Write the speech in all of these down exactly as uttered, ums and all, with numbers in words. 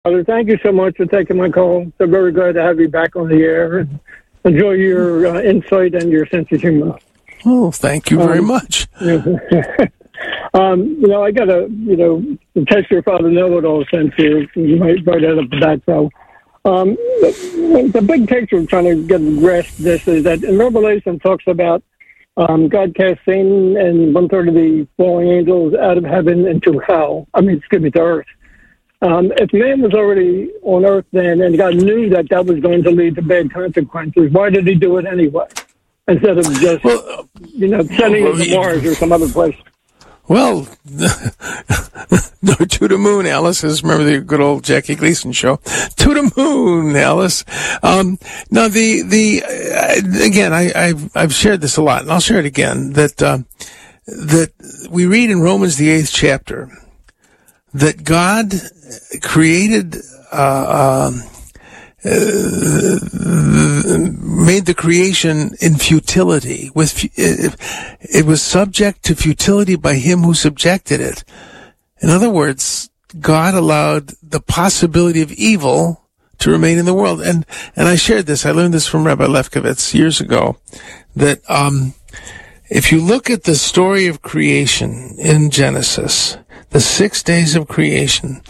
Father, thank you so much for taking my call. So very glad to have you back on the air. And enjoy your uh, insight and your sense of humor. Oh, thank you very um, much. um, you know, I got a, you know, test your father know-it-all sense here. You might write that up for that. So um, the, the big picture I'm trying to get a grasp of this is that in Revelation talks about um, God cast Satan and one-third of the fallen angels out of heaven into hell. I mean, excuse me, to earth. Um, if man was already on earth then and God knew that that was going to lead to bad consequences, why did he do it anyway? Instead of just, well, you know, sending well, it to Mars or some other place. Well, no, to the moon, Alice. Remember the good old Jackie Gleason show? To the moon, Alice. Um, now, the, the, uh, again, I, I've, I've shared this a lot, and I'll share it again, that, uh, that we read in Romans, the eighth chapter, that God created, uh, um, uh, made the creation in futility. With it, it was subject to futility by him who subjected it. In other words, God allowed the possibility of evil to remain in the world. And and I shared this. I learned this from Rabbi Lefkowitz years ago. That um, if you look at the story of creation in Genesis, the six days of creation,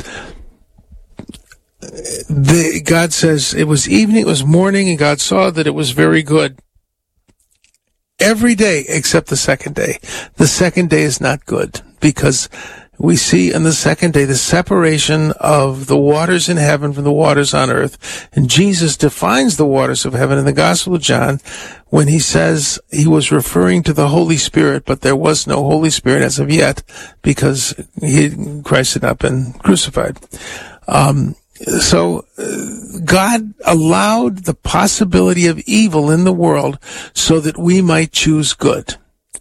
the, God says it was evening, it was morning, and God saw that it was very good. Every day except the second day. The second day is not good because we see on the second day the separation of the waters in heaven from the waters on earth. And Jesus defines the waters of heaven in the Gospel of John when he says he was referring to the Holy Spirit, but there was no Holy Spirit as of yet because he, Christ had not been crucified. Um, So uh, God allowed the possibility of evil in the world so that we might choose good.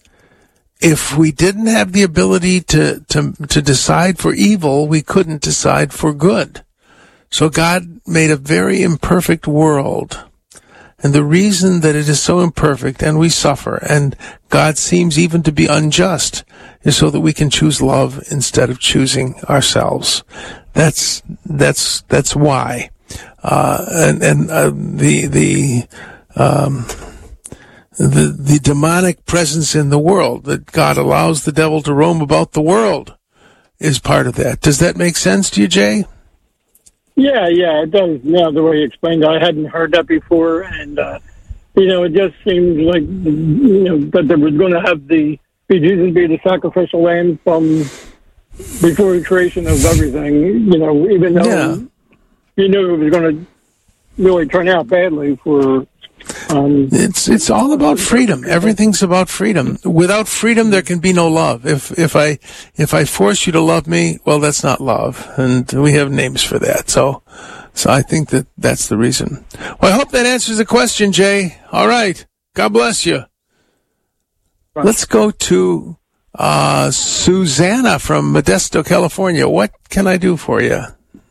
If we didn't have the ability to, to, to decide for evil, we couldn't decide for good. So God made a very imperfect world. And the reason that it is so imperfect and we suffer and God seems even to be unjust is so that we can choose love instead of choosing ourselves. That's, that's, that's why. Uh, and, and, uh, the, the, um, the, the demonic presence in the world that God allows the devil to roam about the world is part of that. Does that make sense to you, Jay? Yeah, yeah, it does. Now, the way you explained it, I hadn't heard that before. And, uh, you know, it just seems like, you know, that there was going to have the, be Jesus be the sacrificial lamb from before the creation of everything, you know, even though yeah. you knew it was going to really turn out badly for... Um, it's it's all about freedom. Everything's about freedom. Without freedom, there can be no love. If if I if I force you to love me, well, that's not love, and we have names for that. So, so I think that that's the reason. Well, I hope that answers the question, Jay. All right. God bless you. Right. Let's go to uh, Susanna from Modesto, California. What can I do for you?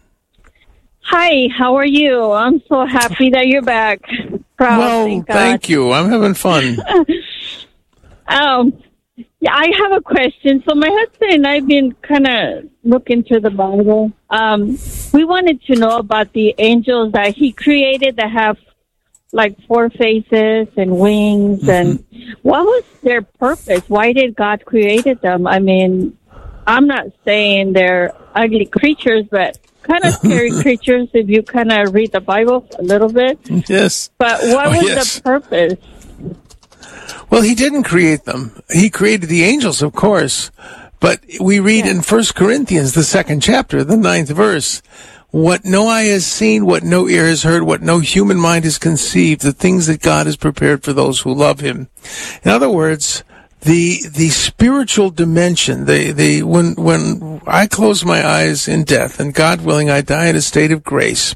Hi, how are you? I'm so happy that you're back. Proud, well, thank, thank you. I'm having fun. um, yeah, I have a question. So my husband and I have been kind of looking through the Bible. Um, we wanted to know about the angels that he created that have like four faces and wings. Mm-hmm. And what was their purpose? Why did God create them? I mean, I'm not saying they're ugly creatures, but kind of scary creatures if you kind of read the Bible a little bit. Yes. But what oh, was yes. the purpose? Well, he didn't create them. He created the angels, of course. But we read yeah. in First Corinthians, the second chapter, the ninth verse, what no eye has seen, what no ear has heard, what no human mind has conceived, the things that God has prepared for those who love him. In other words, The the spiritual dimension, the the when when I close my eyes in death, and God willing, I die in a state of grace,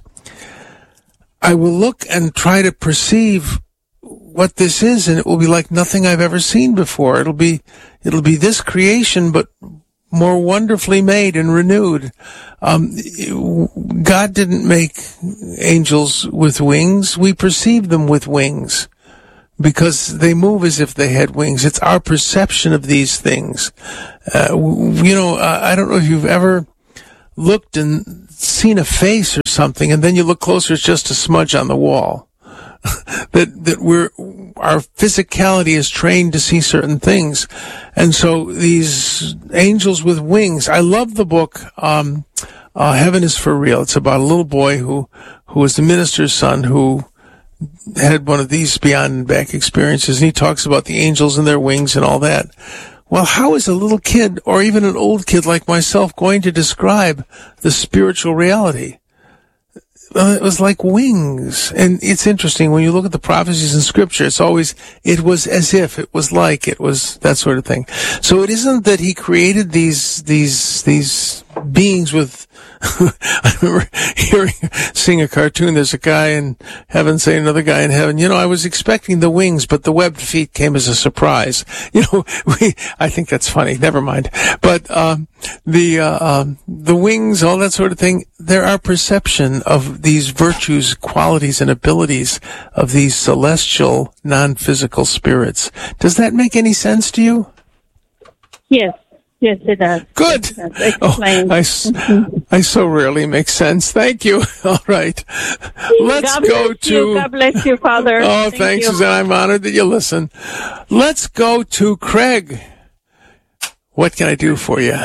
I will look and try to perceive what this is, and it will be like nothing I've ever seen before. It'll be it'll be this creation, but more wonderfully made and renewed. Um, God didn't make angels with wings; we perceive them with wings, because they move as if they had wings. It's our perception of these things. Uh, you know, uh, I don't know if you've ever looked and seen a face or something, and then you look closer, it's just a smudge on the wall. that that we're our physicality is trained to see certain things, and so these angels with wings. I love the book um, uh, "Heaven is for Real." It's about a little boy who who was the minister's son who had one of these beyond and back experiences, and he talks about the angels and their wings and all that. Well, how is a little kid or even an old kid like myself going to describe the spiritual reality? Uh, it was like wings. And it's interesting, when you look at the prophecies in Scripture, it's always, it was as if, it was like, it was that sort of thing. So it isn't that he created these, these, these beings with, I remember hearing, seeing a cartoon, there's a guy in heaven saying another guy in heaven, you know, I was expecting the wings, but the webbed feet came as a surprise. You know, we, I think that's funny, never mind. But, um, the, uh, um, the wings, all that sort of thing, there are perception of these virtues, qualities, and abilities of these celestial, non-physical spirits. Does that make any sense to you? Yes. Yes, it does. Good. It does. Oh, I, I so rarely make sense. Thank you. All right. Let's God go bless to... You. God bless you, Father. Oh, Thank thanks, you. Suzanne. I'm honored that you listen. Let's go to Craig. What can I do for you?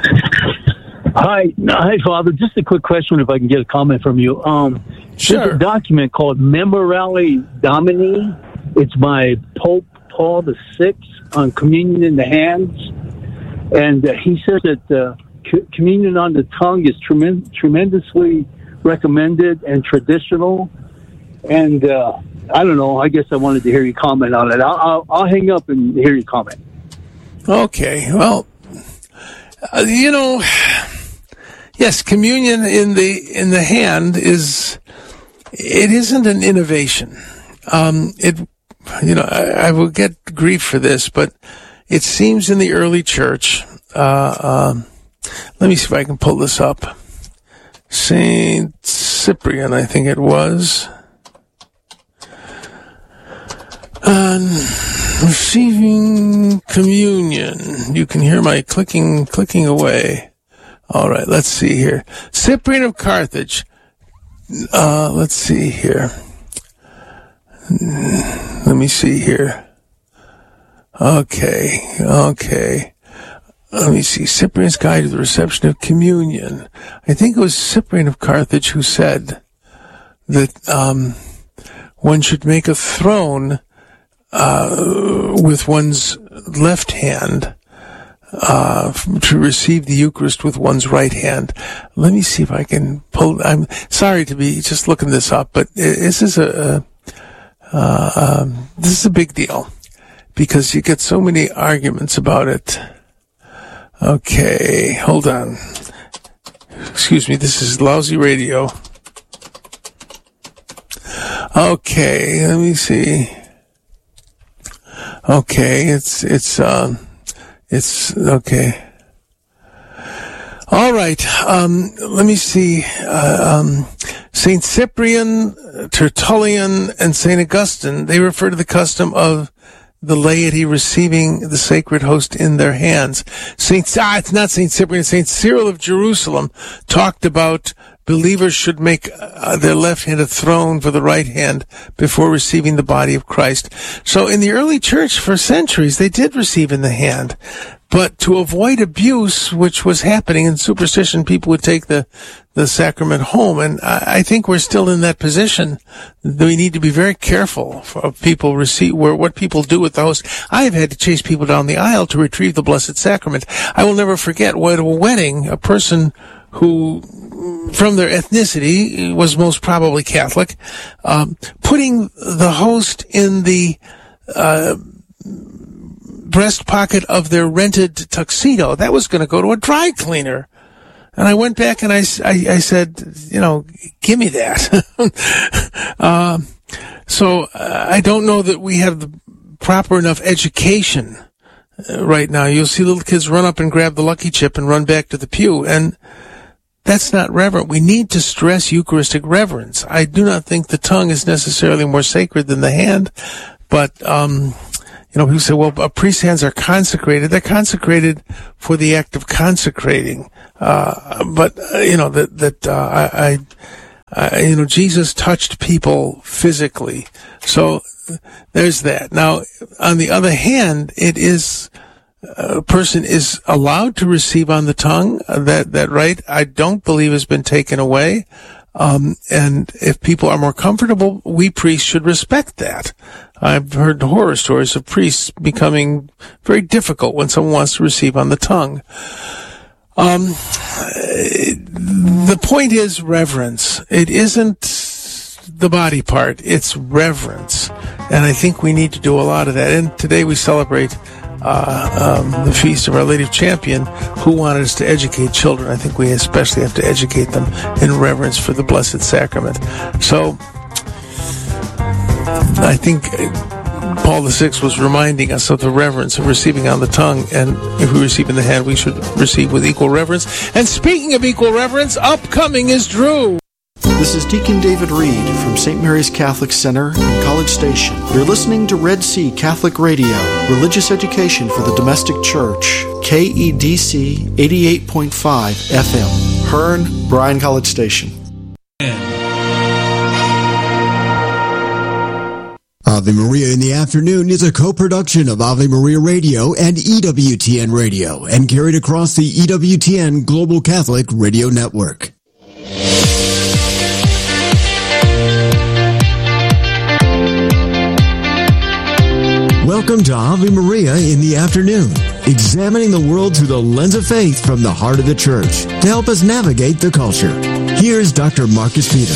Hi, hi, Father. Just a quick question, if I can get a comment from you. Um, Sure. There's a document called Memorare Domini. It's by Pope Paul the Sixth on communion in the hands, and uh, he says that uh, c- communion on the tongue is tremen- tremendously recommended and traditional. And uh, I don't know. I guess I wanted to hear you comment on it. I'll, I'll, I'll hang up and hear you comment. Okay. Well, uh, you know, yes, communion in the in the hand is it isn't an innovation. Um, it, you know, I, I will get grief for this, but it seems in the early church. Uh, um, let me see if I can pull this up. Saint Cyprian, I think it was. On receiving communion. You can hear my clicking, clicking away. All right, let's see here. Cyprian of Carthage. Uh, let's see here. Let me see here. Okay, okay. Let me see. Cyprian's Guide to the Reception of Communion. I think it was Cyprian of Carthage who said that um, one should make a throne uh, with one's left hand uh, to receive the Eucharist with one's right hand. Let me see if I can pull. I'm sorry to be just looking this up, but this is a, a uh, um, this is a big deal because you get so many arguments about it. Okay, hold on. Excuse me, this is lousy radio. Okay, let me see. Okay, it's, it's, um, it's, okay. All right, um, let me see. Uh, um, Saint Cyprian, Tertullian, and Saint Augustine, they refer to the custom of the laity receiving the sacred host in their hands. Saint, ah, it's not Saint Cyprian, Saint Cyril of Jerusalem talked about believers should make uh, their left hand a throne for the right hand before receiving the body of Christ. So in the early church for centuries, they did receive in the hand. But to avoid abuse, which was happening in superstition, people would take the, the sacrament home. And I, I think we're still in that position. We need to be very careful of people receive, where, what people do with the host. I have had to chase people down the aisle to retrieve the Blessed Sacrament. I will never forget what at a wedding, a person who, from their ethnicity, was most probably Catholic, um, putting the host in the, uh, breast pocket of their rented tuxedo. That was going to go to a dry cleaner. And I went back and I, I, I said, you know, give me that. um, so uh, I don't know that we have the proper enough education uh, right now. You'll see little kids run up and grab the lucky chip and run back to the pew. And that's not reverent. We need to stress Eucharistic reverence. I do not think the tongue is necessarily more sacred than the hand, but, um, you know, people say, well, uh, priest's hands are consecrated. They're consecrated for the act of consecrating. Uh, but, uh, you know, that, that, uh, I, I, you know, Jesus touched people physically. So there's that. Now, on the other hand, it is, a person is allowed to receive on the tongue. Uh, that, that right, I don't believe has been taken away. Um, and if people are more comfortable, we priests should respect that. I've heard horror stories of priests becoming very difficult when someone wants to receive on the tongue. Um, the point is reverence. It isn't the body part, it's reverence. And I think we need to do a lot of that. And today we celebrate Uh, um, the Feast of Our Lady of Champion, who wanted us to educate children. I think we especially have to educate them in reverence for the Blessed Sacrament. So, I think Paul the Sixth was reminding us of the reverence of receiving on the tongue, and if we receive in the hand, we should receive with equal reverence. And speaking of equal reverence, upcoming is Drew. This is Deacon David Reed from Saint Mary's Catholic Center in College Station. You're listening to Red Sea Catholic Radio, religious education for the domestic church, K E D C eighty-eight point five F M, Hearn, Bryan College Station. Ave Maria in the Afternoon is a co-production of Ave Maria Radio and E W T N Radio and carried across the E W T N Global Catholic Radio Network. Welcome to Ave Maria in the Afternoon, examining the world through the lens of faith from the heart of the Church to help us navigate the culture. Here's Doctor Marcus Peter.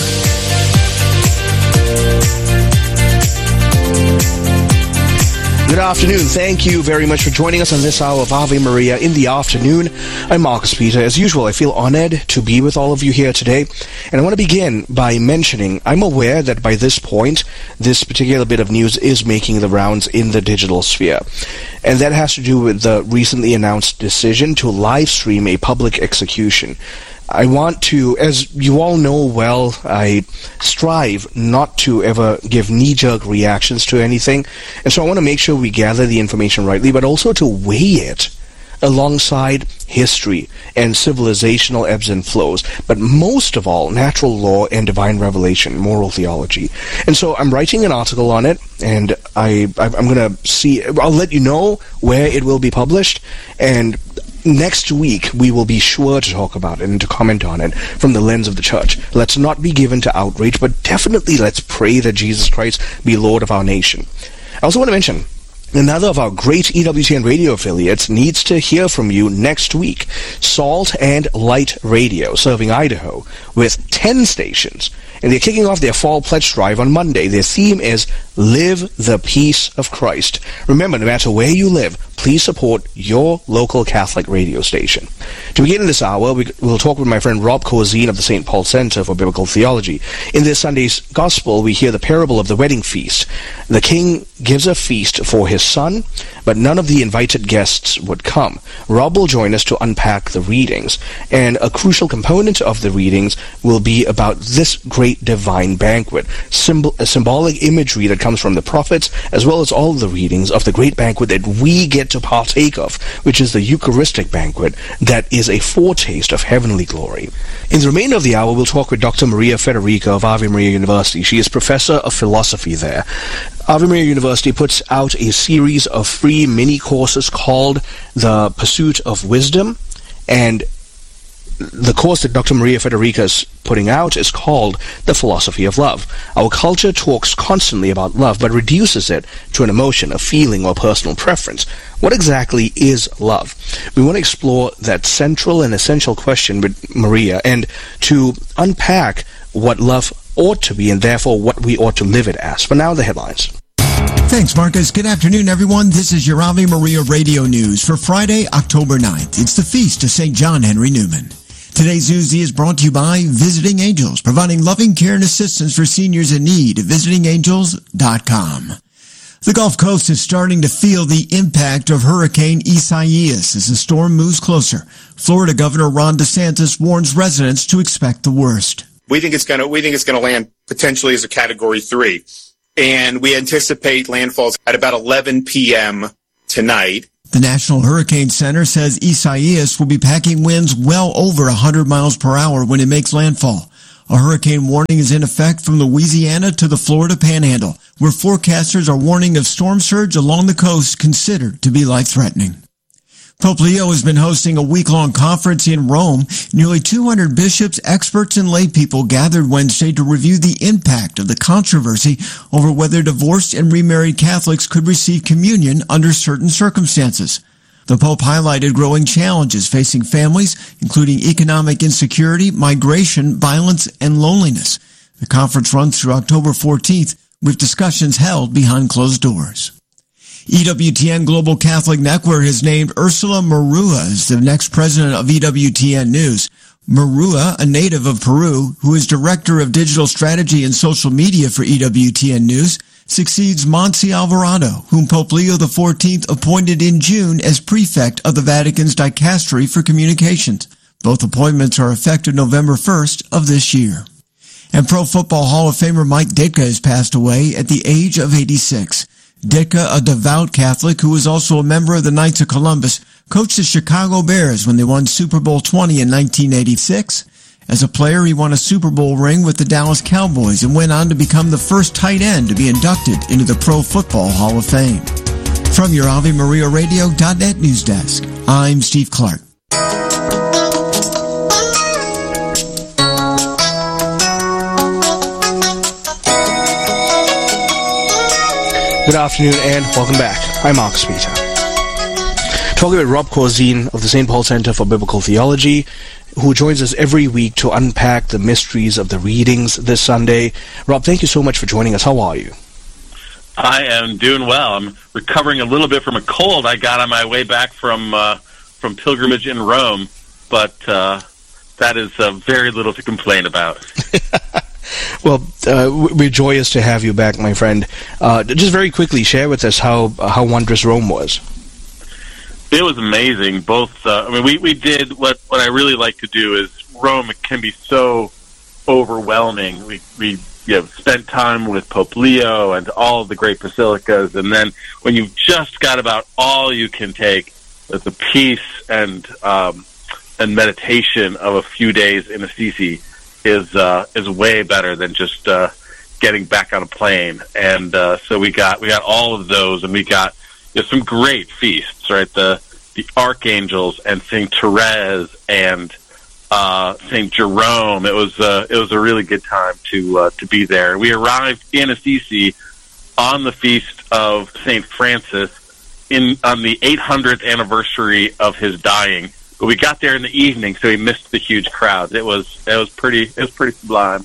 Good afternoon. Thank you very much for joining us on this hour of Ave Maria in the Afternoon. I'm Marcus Peter. As usual, I feel honored to be with all of you here today. And I want to begin by mentioning, I'm aware that by this point, this particular bit of news is making the rounds in the digital sphere. And that has to do with the recently announced decision to live stream a public execution. I want to, as you all know well, I strive not to ever give knee-jerk reactions to anything, and so I want to make sure we gather the information rightly, but also to weigh it alongside history and civilizational ebbs and flows, but most of all, natural law and divine revelation, moral theology. And so I'm writing an article on it, and I, I'm going to see, I'll let you know where it will be published, and next week, we will be sure to talk about it and to comment on it from the lens of the Church. Let's not be given to outrage, but definitely let's pray that Jesus Christ be Lord of our nation. I also want to mention, another of our great E W T N radio affiliates needs to hear from you next week. Salt and Light Radio, serving Idaho, with ten stations. And they're kicking off their fall pledge drive on Monday. Their theme is Live the Peace of Christ. Remember, no matter where you live, please support your local Catholic radio station. To begin this hour, we will talk with my friend Rob Corzine of the Saint Paul Center for Biblical Theology. In this Sunday's Gospel, we hear the parable of the wedding feast. The king gives a feast for his son, but none of the invited guests would come. Rob will join us to unpack the readings, and a crucial component of the readings will be about this great divine banquet, symbol, a symbolic imagery that comes from the prophets, as well as all the readings of the great banquet that we get to partake of, which is the Eucharistic banquet that is a foretaste of heavenly glory. In the remainder of the hour, we'll talk with Doctor Maria Federica of Ave Maria University. She is professor of philosophy there. Ave Maria University puts out a series of free mini-courses called The Pursuit of Wisdom, and the course that Doctor Maria Federica is putting out is called The Philosophy of Love. Our culture talks constantly about love, but reduces it to an emotion, a feeling, or personal preference. What exactly is love? We want to explore that central and essential question with Maria, and to unpack what love ought to be, and therefore what we ought to live it as. For now, the headlines. Thanks, Marcus. Good afternoon, everyone. This is your Ave Maria Radio News for Friday, October ninth. It's the feast of Saint John Henry Newman. Today's news is brought to you by Visiting Angels, providing loving care and assistance for seniors in need at visiting angels dot com. The Gulf Coast is starting to feel the impact of Hurricane Isaias as the storm moves closer. Florida Governor Ron DeSantis warns residents to expect the worst. We think it's going to we think it's going to land potentially as a Category three. and we anticipate landfalls at about eleven p.m. tonight. The National Hurricane Center says Isaias will be packing winds well over one hundred miles per hour when it makes landfall. A hurricane warning is in effect from Louisiana to the Florida Panhandle, where forecasters are warning of storm surge along the coast considered to be life-threatening. Pope Leo has been hosting a week-long conference in Rome. Nearly two hundred bishops, experts, and laypeople gathered Wednesday to review the impact of the controversy over whether divorced and remarried Catholics could receive communion under certain circumstances. The Pope highlighted growing challenges facing families, including economic insecurity, migration, violence, and loneliness. The conference runs through October fourteenth, with discussions held behind closed doors. E W T N Global Catholic Network has named Ursula Murua as the next president of E W T N News. Murua, a native of Peru, who is director of digital strategy and social media for E W T N News, succeeds Monsi Alvarado, whom Pope Leo the fourteenth appointed in June as prefect of the Vatican's Dicastery for Communications. Both appointments are effective November first of this year. And Pro Football Hall of Famer Mike Ditka has passed away at the age of eighty-six. Ditka, a devout Catholic who was also a member of the Knights of Columbus, coached the Chicago Bears when they won Super Bowl twenty in nineteen eighty-six. As a player, he won a Super Bowl ring with the Dallas Cowboys and went on to become the first tight end to be inducted into the Pro Football Hall of Fame. From your Ave Maria Radio dot net news desk, I'm Steve Clark. Good afternoon and welcome back. I'm Marcus Peter. Talking with Rob Corzine of the Saint Paul Center for Biblical Theology, who joins us every week to unpack the mysteries of the readings this Sunday. Rob, thank you so much for joining us. How are you? I am doing well. I'm recovering a little bit from a cold I got on my way back from uh, from pilgrimage in Rome, but uh, that is uh, very little to complain about. Well, uh, we're joyous to have you back, my friend. Uh, just very quickly, share with us how how wondrous Rome was. It was amazing. Both, uh, I mean, we, we did what, what I really like to do is Rome can be so overwhelming. We we you know, spent time with Pope Leo and all of the great basilicas, and then when you've just got about all you can take, with the peace and um, and meditation of a few days in Assisi is uh, is way better than just uh, getting back on a plane. And uh, so we got we got all of those, and we got you know, some great feasts, right? The the archangels and Saint Therese and uh, Saint Jerome. It was uh, it was a really good time to uh, to be there. We arrived in Assisi on the feast of Saint Francis in on the eight hundredth anniversary of his dying. But we got there in the evening, so we missed the huge crowds. It was it was pretty it was pretty sublime.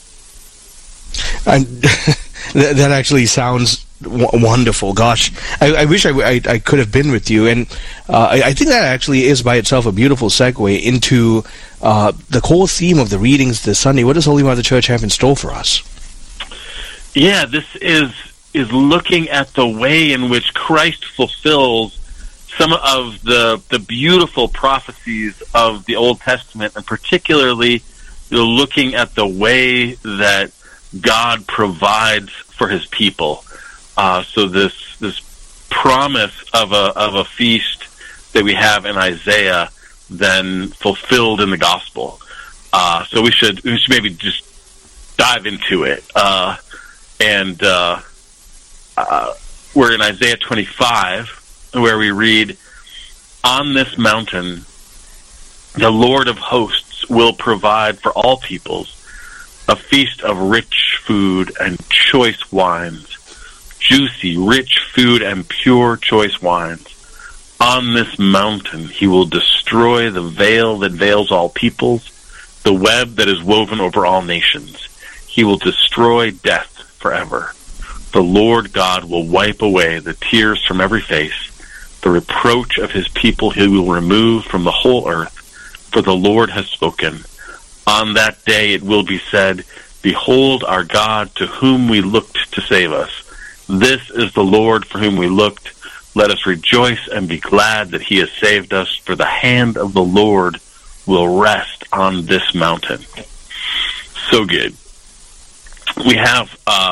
And that, that actually sounds w- wonderful. Gosh, I, I wish I, I, I could have been with you. And uh, I, I think that actually is by itself a beautiful segue into uh, the core theme of the readings this Sunday. What does Holy Mother Church have in store for us? Yeah, this is is looking at the way in which Christ fulfills some of the the beautiful prophecies of the Old Testament, and particularly you know, looking at the way that God provides for His people. Uh, so this this promise of a of a feast that we have in Isaiah, then fulfilled in the gospel. Uh, so we should we should maybe just dive into it. Uh, and uh, uh, we're in Isaiah twenty-five, where we read, "On this mountain, the Lord of hosts will provide for all peoples a feast of rich food and choice wines, juicy, rich food and pure choice wines. On this mountain he will destroy the veil that veils all peoples, the web that is woven over all nations. He will destroy death forever. The Lord God will wipe away the tears from every face. The reproach of his people he will remove from the whole earth, for the Lord has spoken. On that day it will be said, Behold our God, to whom we looked to save us. This is the Lord for whom we looked. Let us rejoice and be glad that he has saved us, for the hand of the Lord will rest on this mountain." So good. We have uh,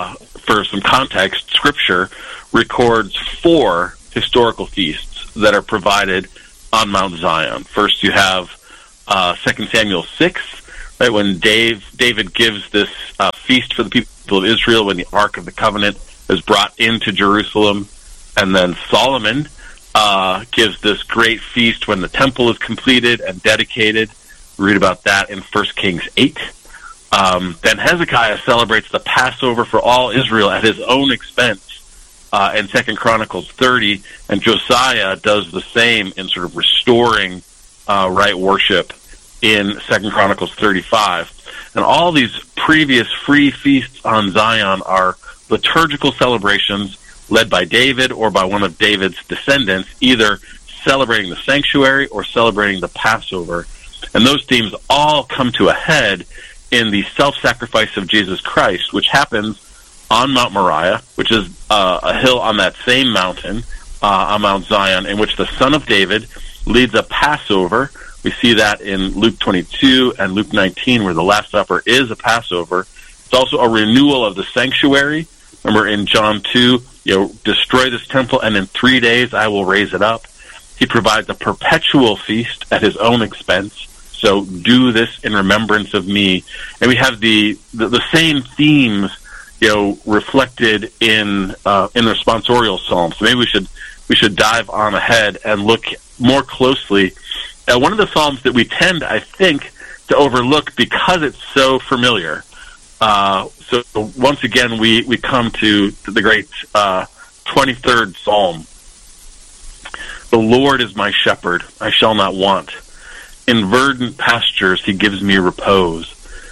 for some context, Scripture records four historical feasts that are provided on Mount Zion. First, you have uh, Second Samuel six, right, when Dave, David gives this uh, feast for the people of Israel when the Ark of the Covenant is brought into Jerusalem. And then Solomon uh, gives this great feast when the temple is completed and dedicated. We read about that in First Kings eight. Um, then Hezekiah celebrates the Passover for all Israel at his own expense uh, in Second Chronicles thirty, and Josiah does the same in sort of restoring uh, right worship in Second Chronicles thirty-five. And all these previous free feasts on Zion are liturgical celebrations led by David or by one of David's descendants, either celebrating the sanctuary or celebrating the Passover. And those themes all come to a head in the self-sacrifice of Jesus Christ, which happens on Mount Moriah, which is uh, a hill on that same mountain, uh, on Mount Zion, in which the Son of David leads a Passover. We see that in Luke twenty-two and Luke nineteen, where the Last Supper is a Passover. It's also a renewal of the sanctuary. Remember in John two, you know, destroy this temple, and in three days I will raise it up. He provides a perpetual feast at his own expense. So do this in remembrance of me. And we have the the, the same themes, you know, reflected in uh, in the responsorial psalms. So maybe we should we should dive on ahead and look more closely at one of the psalms that we tend, I think, to overlook because it's so familiar. Uh, so once again, we, we come to, to the great uh, twenty-third Psalm. The Lord is my shepherd, I shall not want. In verdant pastures he gives me repose.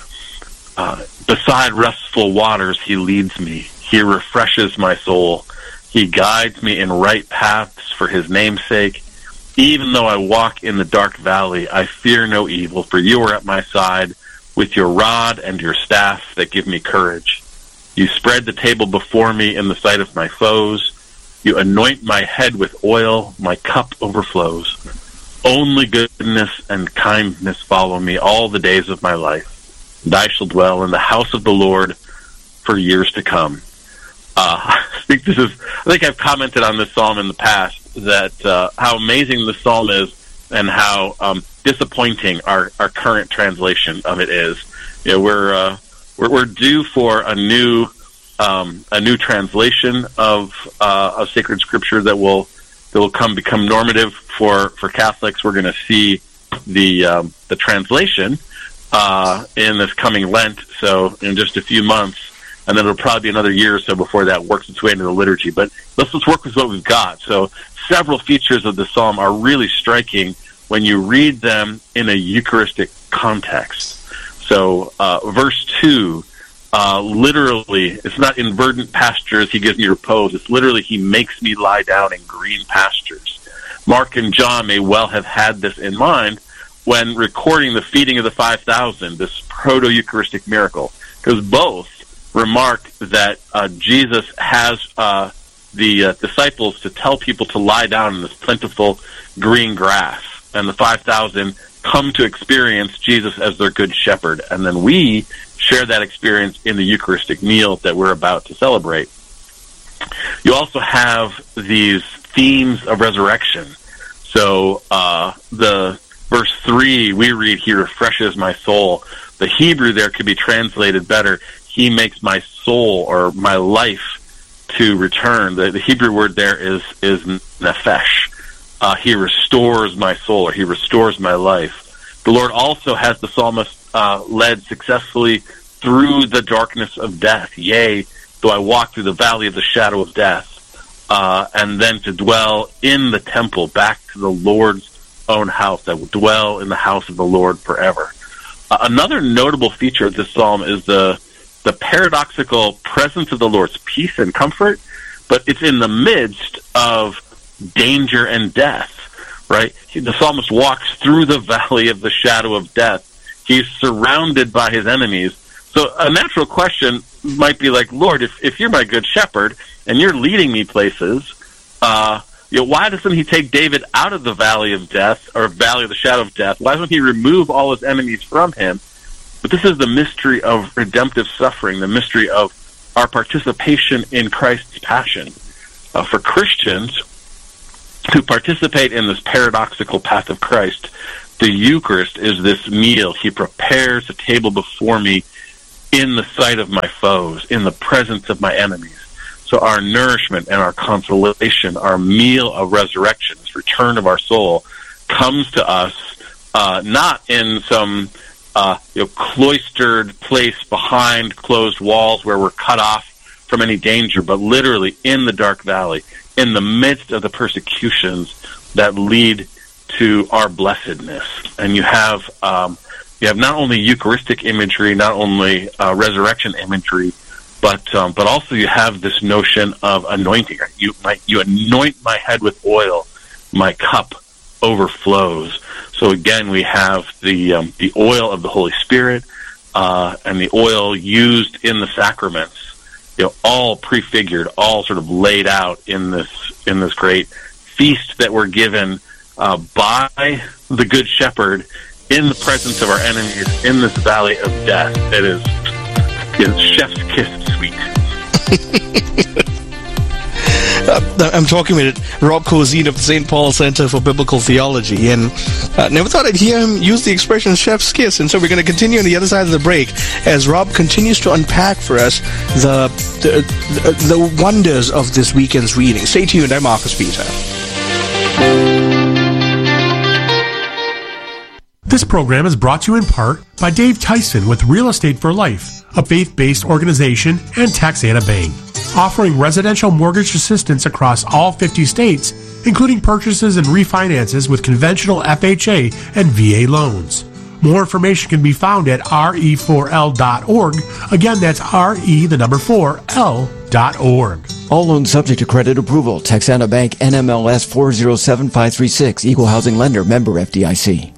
Uh, beside restful waters he leads me. He refreshes my soul. He guides me in right paths for his name's sake. Even though I walk in the dark valley, I fear no evil, for you are at my side with your rod and your staff that give me courage. You spread the table before me in the sight of my foes. You anoint my head with oil. My cup overflows. Only goodness and kindness follow me all the days of my life, and I shall dwell in the house of the Lord for years to come. Uh, I think this is. I think I've commented on this psalm in the past that uh, how amazing this psalm is, and how um, disappointing our, our current translation of it is. You know, we're uh, we're, we're due for a new um, a new translation of uh, of sacred scripture that will that will come become normative for, for Catholics. We're going to see the um, the translation uh, in this coming Lent, so in just a few months, and then it'll probably be another year or so before that works its way into the liturgy. But let's just work with what we've got. So several features of the psalm are really striking when you read them in a Eucharistic context. So uh, verse two, uh, literally, it's not in verdant pastures he gives me repose. It's literally he makes me lie down in green pastures. Mark and John may well have had this in mind when recording the feeding of the five thousand, this proto-Eucharistic miracle, because both remark that uh, Jesus has uh, the uh, disciples to tell people to lie down in this plentiful green grass, and the five thousand come to experience Jesus as their good shepherd, and then we share that experience in the Eucharistic meal that we're about to celebrate. You also have these themes of resurrection. So uh, the verse three, we read, he refreshes my soul. The Hebrew there could be translated better, he makes my soul or my life to return. The, the Hebrew word there is, is nephesh. Uh, he restores my soul, or he restores my life. The Lord also has the psalmist uh, led successfully through the darkness of death. Yea, though I walk through the valley of the shadow of death, uh, and then to dwell in the temple, back to the Lord's own house. I will dwell in the house of the Lord forever. Uh, another notable feature of this psalm is the the paradoxical presence of the Lord's peace and comfort, but it's in the midst of danger and death, right? The psalmist walks through the valley of the shadow of death. He's surrounded by his enemies. So a natural question might be like, Lord, if, if you're my good shepherd and you're leading me places, uh, you know, why doesn't he take David out of the valley of death, or valley of the shadow of death? Why doesn't he remove all his enemies from him? But this is the mystery of redemptive suffering, the mystery of our participation in Christ's passion. Uh, for Christians who participate in this paradoxical path of Christ, the Eucharist is this meal. He prepares a table before me in the sight of my foes, in the presence of my enemies. So our nourishment and our consolation, our meal of resurrection, this return of our soul, comes to us uh, not in some uh, you know, cloistered place behind closed walls where we're cut off from any danger, but literally in the dark valley, in the midst of the persecutions that lead to our blessedness. And you have um, you have not only Eucharistic imagery, not only uh, resurrection imagery, but um, but also you have this notion of anointing. You my, you anoint my head with oil, my cup overflows. So again, we have the um, the oil of the Holy Spirit uh, and the oil used in the sacraments. You know, all prefigured, all sort of laid out in this in this great feast that we're given uh, by the Good Shepherd in the presence of our enemies in this valley of death. It is, it is chef's kiss sweet. uh, I'm talking with Rob Corzine of the Saint Paul Center for Biblical Theology, and uh, never thought I'd hear him use the expression chef's kiss. And so we're going to continue on the other side of the break as Rob continues to unpack for us the the, the, the wonders of this weekend's reading. Stay tuned. I'm Marcus Peter. This program is brought to you in part by Dave Tyson with Real Estate for Life, a faith-based organization, and Texana Bank, offering residential mortgage assistance across all fifty states, including purchases and refinances with conventional F H A and V A loans. More information can be found at R E four L dot org. Again, that's R E, the number four, L dot org. All loans subject to credit approval. Texana Bank, N M L S four zero seven five three six, Equal Housing Lender, member F D I C.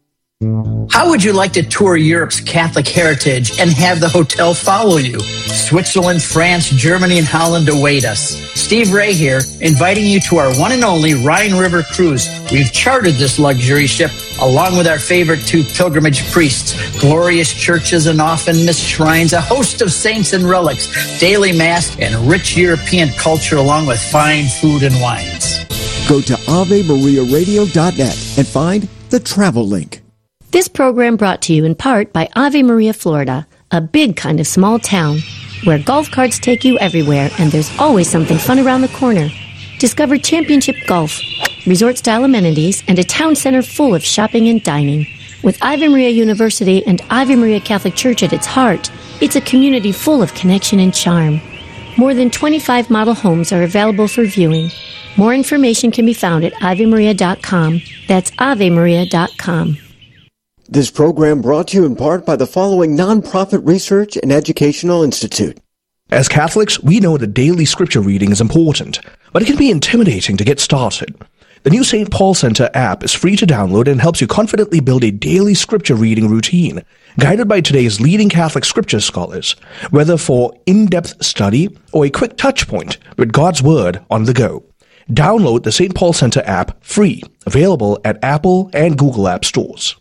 How would you like to tour Europe's Catholic heritage and have the hotel follow you? Switzerland, France, Germany, and Holland await us. Steve Ray here, inviting you to our one and only Rhine River cruise. We've chartered this luxury ship along with our favorite two pilgrimage priests, glorious churches and often missed shrines, a host of saints and relics, daily mass, and rich European culture along with fine food and wines. Go to Ave Maria Radio dot net and find the travel link. This program brought to you in part by Ave Maria, Florida, a big kind of small town where golf carts take you everywhere and there's always something fun around the corner. Discover championship golf, resort-style amenities, and a town center full of shopping and dining. With Ave Maria University and Ave Maria Catholic Church at its heart, it's a community full of connection and charm. More than twenty-five model homes are available for viewing. More information can be found at ave maria dot com. That's ave maria dot com. This program brought to you in part by the following nonprofit research and educational institute. As Catholics, we know that daily scripture reading is important, but it can be intimidating to get started. The new Saint Paul Center app is free to download and helps you confidently build a daily scripture reading routine, guided by today's leading Catholic scripture scholars, whether for in-depth study or a quick touch point with God's Word on the go. Download the Saint Paul Center app free, available at Apple and Google App Stores.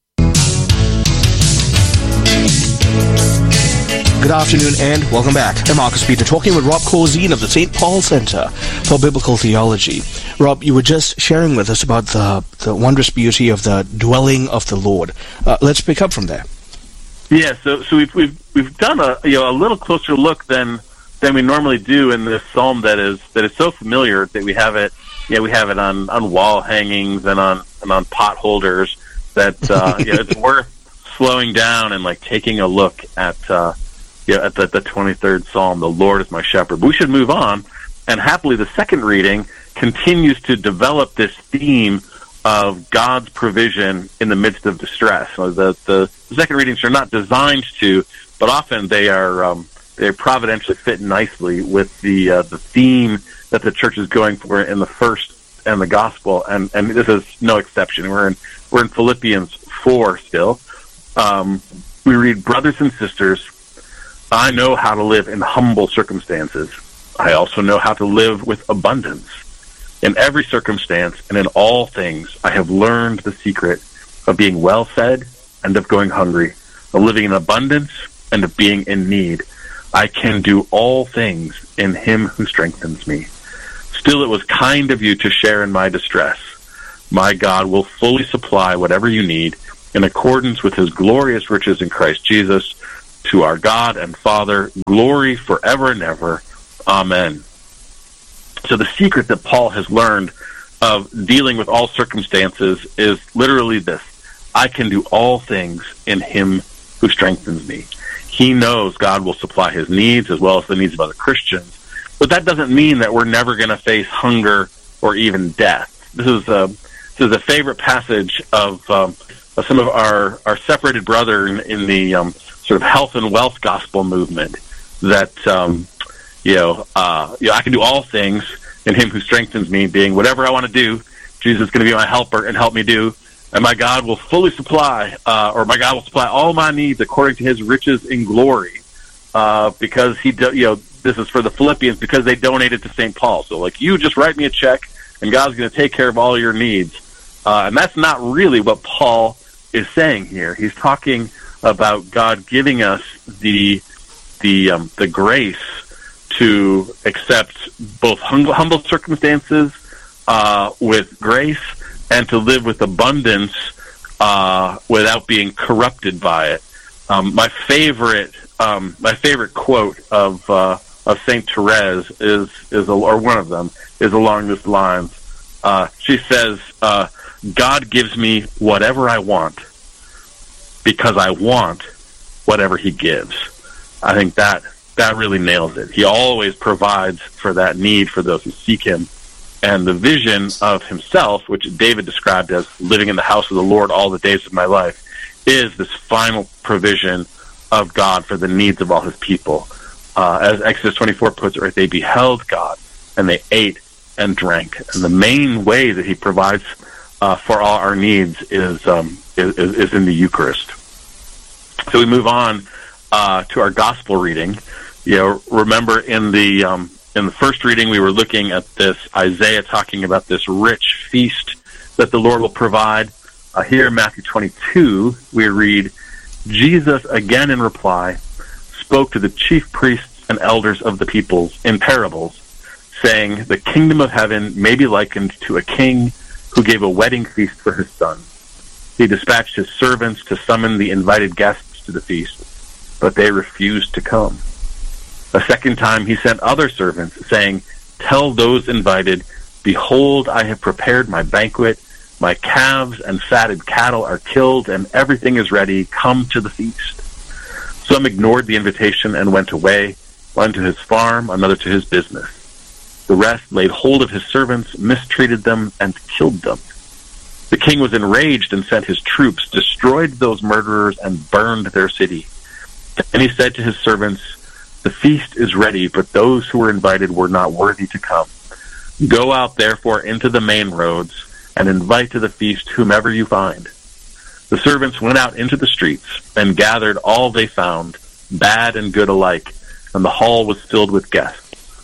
Good afternoon and welcome back. I'm Marcus Peter, talking with Rob Corzine of the Saint Paul Center for Biblical Theology. Rob, you were just sharing with us about the, the wondrous beauty of the dwelling of the Lord. Uh, let's pick up from there. Yeah, so so we've we've we've done a you know a little closer look than than we normally do in this psalm that is that is so familiar that we have it yeah we have it on, on wall hangings and on and on pot holders that uh, you know, it's worth slowing down and like taking a look at. Uh, Yeah, at the, the twenty-third Psalm, the Lord is my shepherd. But we should move on, and happily the second reading continues to develop this theme of God's provision in the midst of distress. So the, the, the second readings are not designed to, but often they are um, they providentially fit nicely with the uh, the theme that the church is going for in the first and the gospel, and, and this is no exception. We're in we're in Philippians four still. Um, we read, brothers and sisters, I know how to live in humble circumstances. I also know how to live with abundance. In every circumstance and in all things, I have learned the secret of being well fed and of going hungry, of living in abundance and of being in need, I can do all things in him who strengthens me. Still, it was kind of you to share in my distress. My God will fully supply whatever you need in accordance with his glorious riches in Christ Jesus. To our God and Father, glory forever and ever. Amen. So the secret that Paul has learned of dealing with all circumstances is literally this: I can do all things in him who strengthens me. He knows God will supply his needs as well as the needs of other Christians. But that doesn't mean that we're never going to face hunger or even death. This is a, this is a favorite passage of, um, of some of our, our separated brethren in, in the um, sort of health and wealth gospel movement, that um, you know, uh, you know, I can do all things in him who strengthens me, being whatever I want to do, Jesus is going to be my helper and help me do, and my God will fully supply, uh, or my God will supply all my needs according to his riches in glory, uh, because he, do, you know, this is for the Philippians because they donated to Saint Paul. So, like, you just write me a check, and God's going to take care of all your needs, uh, and that's not really what Paul is saying here. He's talking about God giving us the the um, the grace to accept both humble, humble circumstances uh, with grace, and to live with abundance uh, without being corrupted by it. Um, my favorite um, my favorite quote of uh, of Saint Therese is is or one of them is along this lines. Uh, she says, uh, "God gives me whatever I want because I want whatever he gives." I think that that really nails it. He always provides for that need for those who seek him. And the vision of himself, which David described as living in the house of the Lord all the days of my life, is this final provision of God for the needs of all his people. Uh, as Exodus twenty-four puts it, right, they beheld God, and they ate and drank. And the main way that he provides uh, for all our needs is, um, is, is in the Eucharist. So we move on uh, to our gospel reading. You know, remember in the um, in the first reading we were looking at this Isaiah talking about this rich feast that the Lord will provide. Uh, here in Matthew twenty-two we read, Jesus again in reply spoke to the chief priests and elders of the peoples in parables, saying, the kingdom of heaven may be likened to a king who gave a wedding feast for his son. He dispatched his servants to summon the invited guests to the feast, but they refused to come. A second time he sent other servants, saying, tell those invited, behold, I have prepared my banquet, my calves and fatted cattle are killed, and everything is ready, come to the feast. Some ignored the invitation and went away, one to his farm, another to his business. The rest laid hold of his servants, mistreated them, and killed them. The king was enraged and sent his troops, destroyed those murderers, and burned their city. And he said to his servants, the feast is ready, but those who were invited were not worthy to come. Go out, therefore, into the main roads, and invite to the feast whomever you find. The servants went out into the streets, and gathered all they found, bad and good alike, and the hall was filled with guests.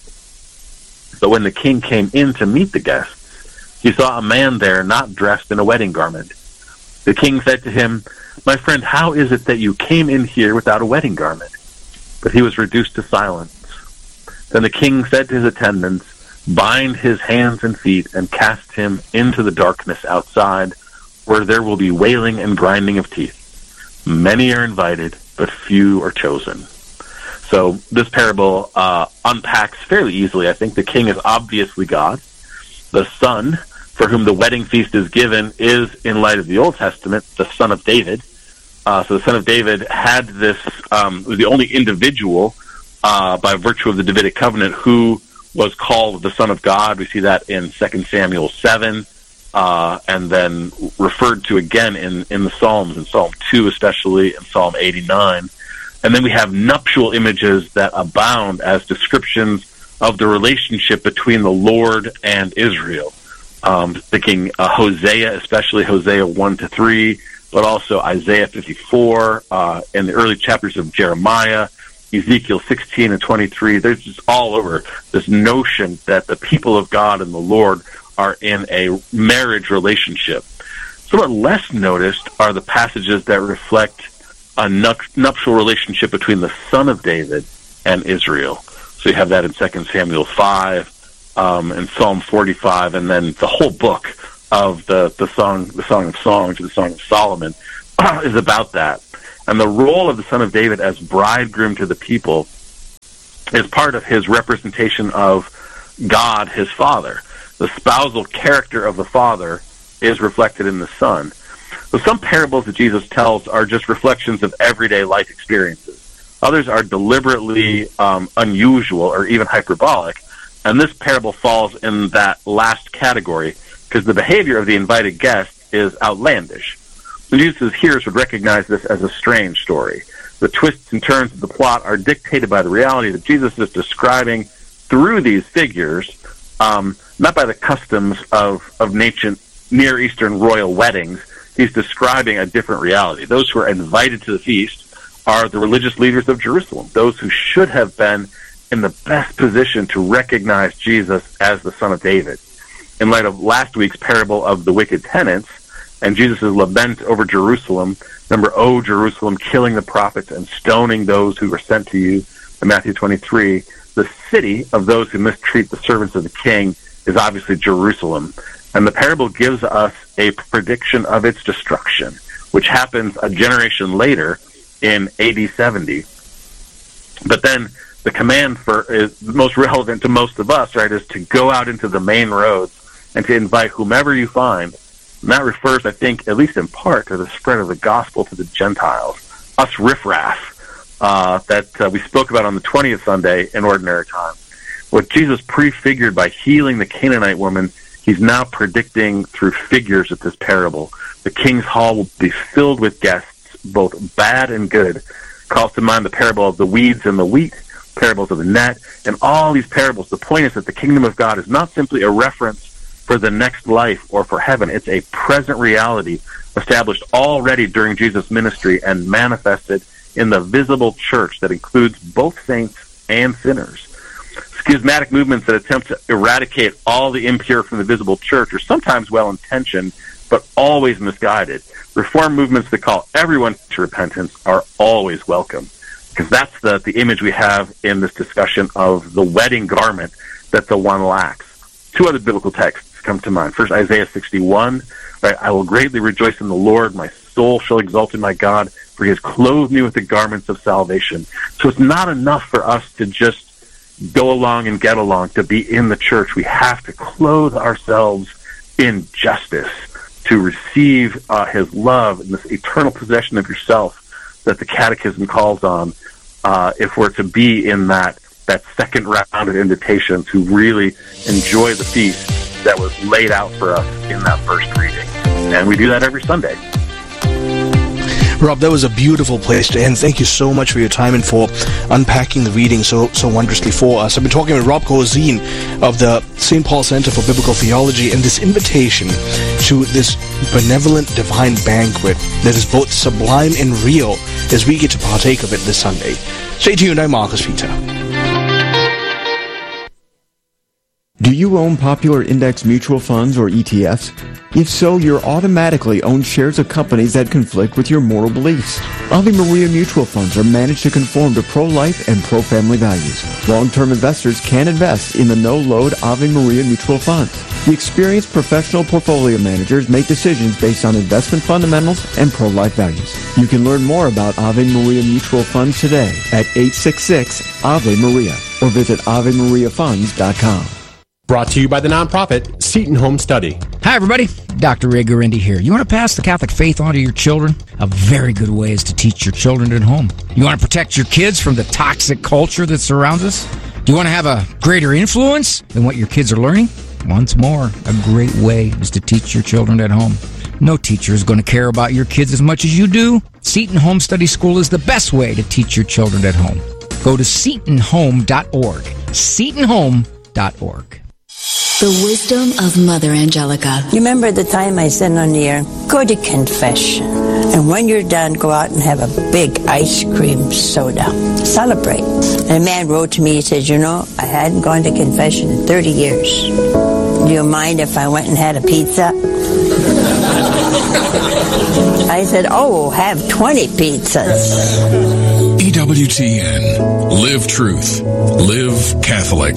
But when the king came in to meet the guests, he saw a man there not dressed in a wedding garment. The king said to him, my friend, how is it that you came in here without a wedding garment? But he was reduced to silence. Then the king said to his attendants, bind his hands and feet and cast him into the darkness outside, where there will be wailing and grinding of teeth. Many are invited, but few are chosen. So this parable uh, unpacks fairly easily. I think the king is obviously God. The son, for whom the wedding feast is given, is, in light of the Old Testament, the son of David. Uh, so the son of David had this, um, was the only individual uh, by virtue of the Davidic covenant who was called the Son of God. We see that in Second Samuel seven, uh, and then referred to again in, in the Psalms, in Psalm two especially, and Psalm eighty-nine. And then we have nuptial images that abound as descriptions of the relationship between the Lord and Israel. Um, thinking uh, Hosea, especially Hosea one to three, but also Isaiah fifty-four, uh, in the early chapters of Jeremiah, Ezekiel sixteen and twenty-three. There's just all over this notion that the people of God and the Lord are in a marriage relationship. Somewhat less noticed are the passages that reflect a nuptial relationship between the son of David and Israel. So you have that in Second Samuel five, um, and Psalm forty-five, and then the whole book of the, the song, the Song of Songs, or the Song of Solomon, is about that. And the role of the Son of David as bridegroom to the people is part of his representation of God, his Father. The spousal character of the Father is reflected in the Son. So some parables that Jesus tells are just reflections of everyday life experiences. Others are deliberately um, unusual or even hyperbolic, and this parable falls in that last category because the behavior of the invited guest is outlandish. Jesus' hearers would recognize this as a strange story. The twists and turns of the plot are dictated by the reality that Jesus is describing through these figures, um, not by the customs of, of ancient Near Eastern royal weddings. He's describing a different reality. Those who are invited to the feast are the religious leaders of Jerusalem, those who should have been in the best position to recognize Jesus as the Son of David. In light of last week's parable of the wicked tenants and Jesus' lament over Jerusalem, remember, "O Jerusalem, killing the prophets and stoning those who were sent to you," in Matthew twenty-three, the city of those who mistreat the servants of the king is obviously Jerusalem. And the parable gives us a prediction of its destruction, which happens a generation later in A D seventy. But then the command for is most relevant to most of us, right, is to go out into the main roads and to invite whomever you find. And that refers, I think, at least in part, to the spread of the gospel to the Gentiles, us riffraff, uh, that uh, we spoke about on the twentieth Sunday in Ordinary Time. What Jesus prefigured by healing the Canaanite woman, he's now predicting through figures of this parable. The king's hall will be filled with guests, both bad and good. Calls to mind the parable of the weeds and the wheat, parables of the net, and all these parables. The point is that the kingdom of God is not simply a reference for the next life or for heaven. It's a present reality established already during Jesus' ministry and manifested in the visible church that includes both saints and sinners. Schismatic movements that attempt to eradicate all the impure from the visible church are sometimes well-intentioned, but always misguided. Reform movements that call everyone to repentance are always welcome, because that's the, the image we have in this discussion of the wedding garment that the one lacks. Two other biblical texts come to mind. First, Isaiah sixty-one, right? "I will greatly rejoice in the Lord. My soul shall exult in my God, for he has clothed me with the garments of salvation." So it's not enough for us to just go along and get along, to be in the church. We have to clothe ourselves in justice to receive uh, his love and this eternal possession of yourself that the Catechism calls on, uh, if we're to be in that, that second round of invitations who really enjoy the feast that was laid out for us in that first reading. And we do that every Sunday. Rob, that was a beautiful place to end. Thank you so much for your time and for unpacking the reading so so wondrously for us. I've been talking with Rob Corzine of the Saint Paul Center for Biblical Theology, and this invitation to this benevolent divine banquet that is both sublime and real as we get to partake of it this Sunday. Stay tuned. I'm Marcus Peter. Do you own popular index mutual funds or E T Fs? If so, you're automatically own shares of companies that conflict with your moral beliefs. Ave Maria mutual funds are managed to conform to pro-life and pro-family values. Long-term investors can invest in the no-load Ave Maria mutual funds. The experienced professional portfolio managers make decisions based on investment fundamentals and pro-life values. You can learn more about Ave Maria mutual funds today at eight six six Ave Maria or visit ave maria funds dot com. Brought to you by the nonprofit Seton Home Study. Hi, everybody. Doctor Ray Guarendi here. You want to pass the Catholic faith on to your children? A very good way is to teach your children at home. You want to protect your kids from the toxic culture that surrounds us? Do you want to have a greater influence than what your kids are learning? Once more, a great way is to teach your children at home. No teacher is going to care about your kids as much as you do. Seton Home Study School is the best way to teach your children at home. Go to seton home dot org. seton home dot org. The wisdom of Mother Angelica. You remember the time I said on the air, go to confession. And when you're done, go out and have a big ice cream soda. Celebrate. And a man wrote to me, he said, you know, I hadn't gone to confession in thirty years. Do you mind if I went and had a pizza? I said, oh, have twenty pizzas. E W T N Live truth. Live Catholic.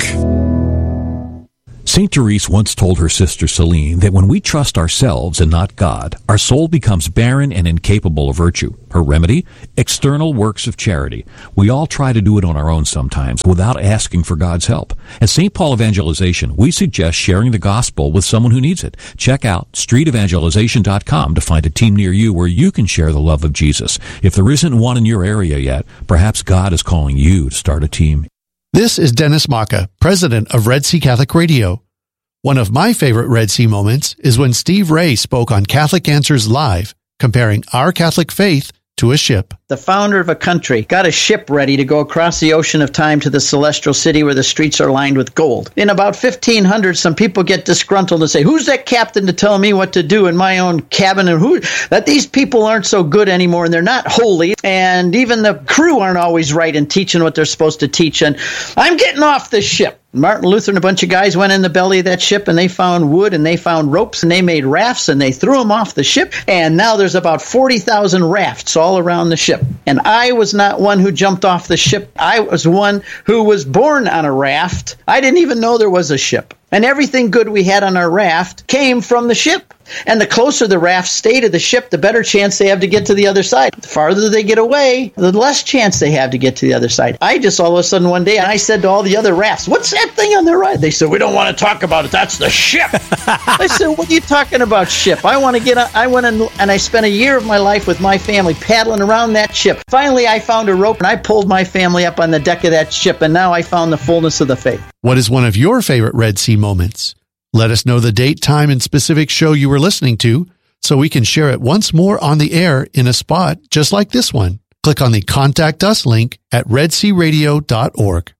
Saint Therese once told her sister Celine that when we trust ourselves and not God, our soul becomes barren and incapable of virtue. Her remedy? External works of charity. We all try to do it on our own sometimes without asking for God's help. At Saint Paul Evangelization, we suggest sharing the gospel with someone who needs it. Check out street evangelization dot com to find a team near you where you can share the love of Jesus. If there isn't one in your area yet, perhaps God is calling you to start a team. This is Dennis Maka, president of Red Sea Catholic Radio. One of my favorite Red Sea moments is when Steve Ray spoke on Catholic Answers Live, comparing our Catholic faith to a ship. The founder of a country got a ship ready to go across the ocean of time to the celestial city where the streets are lined with gold. In about fifteen hundred, some people get disgruntled and say, who's that captain to tell me what to do in my own cabin? And who that these people aren't so good anymore and they're not holy. And even the crew aren't always right in teaching what they're supposed to teach. And I'm getting off this ship. Martin Luther and a bunch of guys went in the belly of that ship and they found wood and they found ropes and they made rafts and they threw them off the ship. And now there's about forty thousand rafts all around the ship. And I was not one who jumped off the ship. I was one who was born on a raft. I didn't even know there was a ship. And everything good we had on our raft came from the ship. And the closer the raft stay to the ship, the better chance they have to get to the other side. The farther they get away, the less chance they have to get to the other side. I just all of a sudden one day, I said to all the other rafts, what's that thing on the right? They said, we don't want to talk about it. That's the ship. I said, what are you talking about, ship? I want to get on. I went in, and I spent a year of my life with my family paddling around that ship. Finally, I found a rope and I pulled my family up on the deck of that ship. And now I found the fullness of the faith. What is one of your favorite Red Sea moments? Let us know the date, time, and specific show you were listening to so we can share it once more on the air in a spot just like this one. Click on the Contact Us link at red sea radio dot org.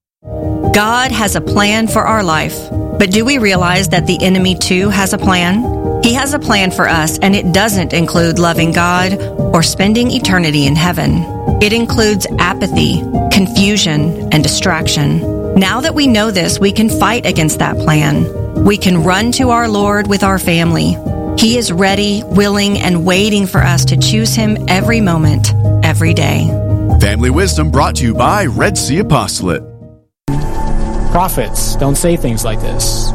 God has a plan for our life, but do we realize that the enemy too has a plan? He has a plan for us, and it doesn't include loving God or spending eternity in heaven. It includes apathy, confusion, and distraction. Now that we know this, we can fight against that plan. We can run to our Lord with our family. He is ready, willing, and waiting for us to choose Him every moment, every day. Family Wisdom brought to you by Red Sea Apostolate. Prophets don't say things like this.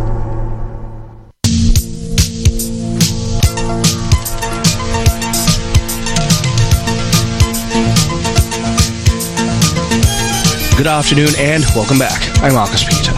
Good afternoon and welcome back. I'm Marcus Peter.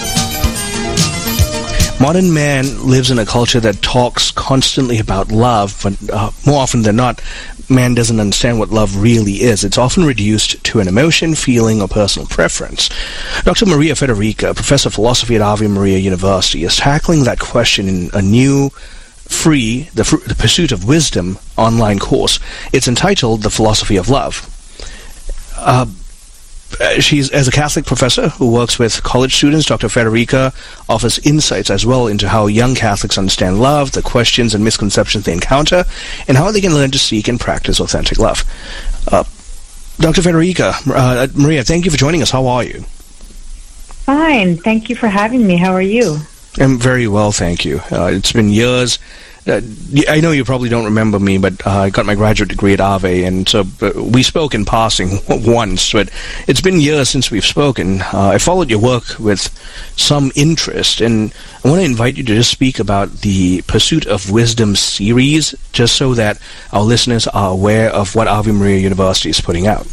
Modern man lives in a culture that talks constantly about love, but uh, more often than not, man doesn't understand what love really is. It's often reduced to an emotion, feeling, or personal preference. Doctor Maria Federica, professor of philosophy at Ave Maria University, is tackling that question in a new, free, the, fr- the Pursuit of Wisdom online course. It's entitled The Philosophy of Love. Uh, She's, as a Catholic professor who works with college students, Doctor Federica offers insights as well into how young Catholics understand love, the questions and misconceptions they encounter, and how they can learn to seek and practice authentic love. Uh, Doctor Federica, uh, Maria, thank you for joining us. How are you? Fine. Thank you for having me. How are you? I'm very well, thank you. Uh, it's been years. Uh, I know you probably don't remember me, but uh, I got my graduate degree at Ave, and so uh, we spoke in passing once, but it's been years since we've spoken. Uh, I followed your work with some interest, and I want to invite you to just speak about the Pursuit of Wisdom series, just so that our listeners are aware of what Ave Maria University is putting out.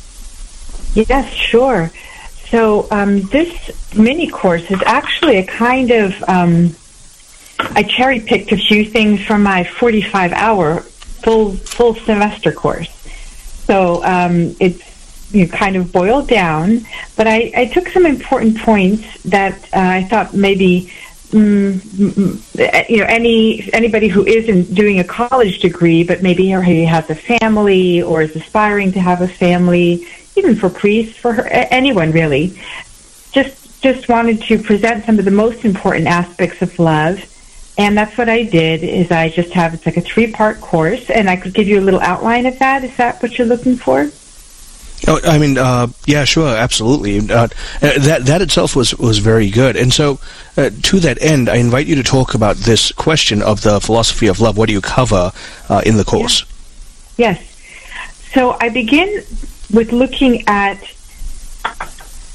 Yes, sure. So um, this mini course is actually a kind of... Um, I cherry-picked a few things from my forty-five hour full full semester course. So um, it's you know, kind of boiled down, but I, I took some important points that uh, I thought maybe mm, you know any anybody who isn't doing a college degree, but maybe he has a family or is aspiring to have a family, even for priests, for her, anyone really, just just wanted to present some of the most important aspects of love. And that's what I did, is I just have, it's like a three-part course, and I could give you a little outline of that. Is that what you're looking for? Oh, I mean, uh, yeah, sure, absolutely. Uh, that that itself was, was very good. And so, uh, to that end, I invite you to talk about this question of the philosophy of love. What do you cover uh, in the course? Yes. So I begin with looking at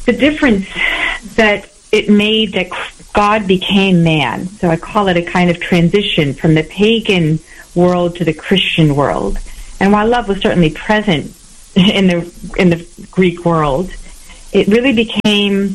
the difference that it made that God became man. So I call it a kind of transition from the pagan world to the Christian world. And while love was certainly present in the in the Greek world, it really became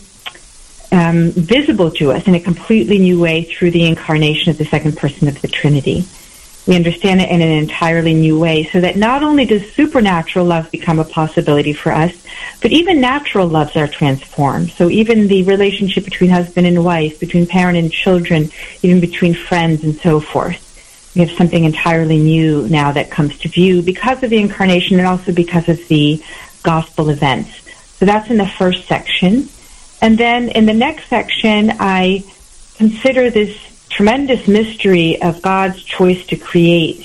um, visible to us in a completely new way through the incarnation of the second person of the Trinity. We understand it in an entirely new way, so that not only does supernatural love become a possibility for us, but even natural loves are transformed. So even the relationship between husband and wife, between parent and children, even between friends and so forth. We have something entirely new now that comes to view because of the incarnation and also because of the gospel events. So that's in the first section. And then in the next section, I consider this tremendous mystery of God's choice to create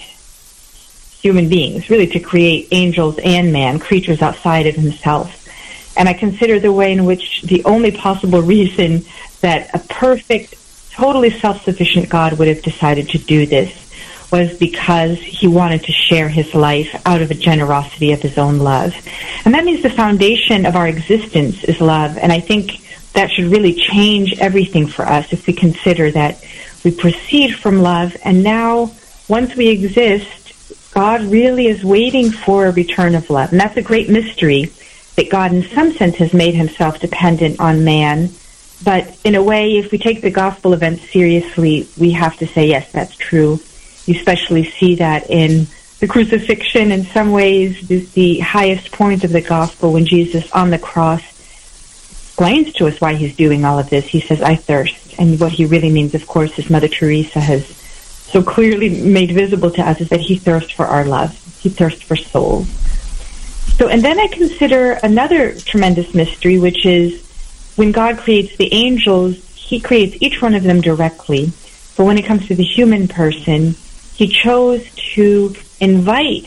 human beings, really to create angels and man, creatures outside of himself. And I consider the way in which the only possible reason that a perfect, totally self-sufficient God would have decided to do this was because he wanted to share his life out of a generosity of his own love. And that means the foundation of our existence is love. And I think that should really change everything for us if we consider that we proceed from love, and now, once we exist, God really is waiting for a return of love. And that's a great mystery, that God in some sense has made himself dependent on man. But in a way, if we take the gospel event seriously, we have to say, yes, that's true. You especially see that in the crucifixion. In some ways, is the highest point of the gospel when Jesus on the cross explains to us why he's doing all of this. He says, I thirst. And what he really means, of course, as Mother Teresa has so clearly made visible to us, is that he thirsts for our love. He thirsts for souls. So, and then I consider another tremendous mystery, which is when God creates the angels, he creates each one of them directly. But when it comes to the human person, he chose to invite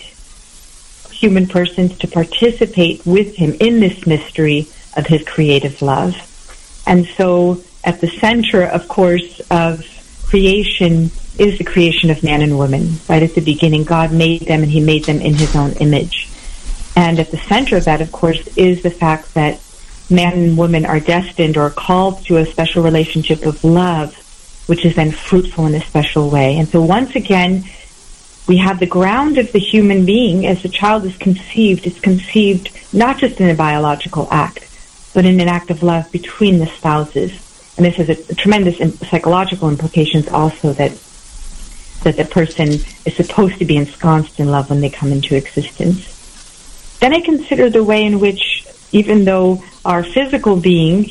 human persons to participate with him in this mystery of his creative love. And so at the center, of course, of creation is the creation of man and woman. Right at the beginning, God made them and he made them in his own image. And at the center of that, of course, is the fact that man and woman are destined or called to a special relationship of love, which is then fruitful in a special way. And so once again, we have the ground of the human being as the child is conceived. It's conceived not just in a biological act, but in an act of love between the spouses. And this has a, a tremendous psychological implications also, that that the person is supposed to be ensconced in love when they come into existence. Then I consider the way in which, even though our physical being